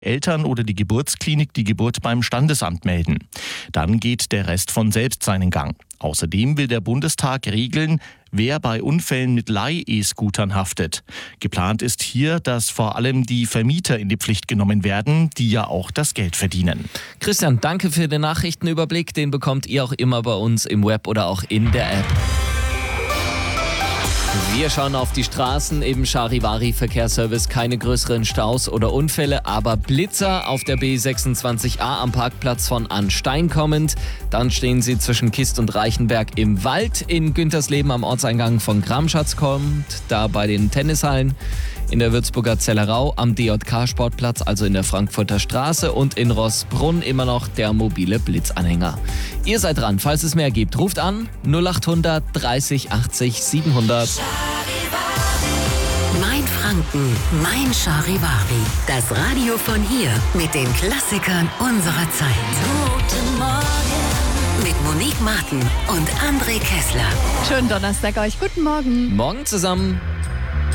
Eltern oder die Geburtsklinik die Geburt beim Standesamt melden. Dann geht der Rest von selbst seinen Gang. Außerdem will der Bundestag regeln, wer bei Unfällen mit Leih-E-Scootern haftet. Geplant ist hier, dass vor allem die Vermieter in die Pflicht genommen werden, die ja auch das Geld verdienen. Christian, danke für den Nachrichtenüberblick. Den bekommt ihr auch immer bei uns im Web oder auch in der App. Wir schauen auf die Straßen, im Charivari Verkehrsservice keine größeren Staus oder Unfälle, aber Blitzer auf der B26a am Parkplatz von Anstein kommend. Dann stehen sie zwischen Kist und Reichenberg im Wald. In Güntersleben am Ortseingang von Gramschatz kommt, da bei den Tennishallen. In der Würzburger Zellerau am DJK-Sportplatz, also in der Frankfurter Straße, und in Rossbrunn immer noch der mobile Blitzanhänger. Ihr seid dran, falls es mehr gibt. Ruft an 0800 30 80 700. Mein Franken, mein Charivari. Das Radio von hier mit den Klassikern unserer Zeit. Guten Morgen. Mit Monique Martin und André Kessler. Schönen Donnerstag euch. Guten Morgen. Morgen zusammen.